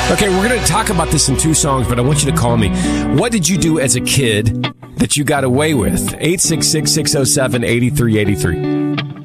Okay, we're going to talk about this in 2 songs, but I want you to call me. What did you do as a kid that you got away with? 866-607-8383.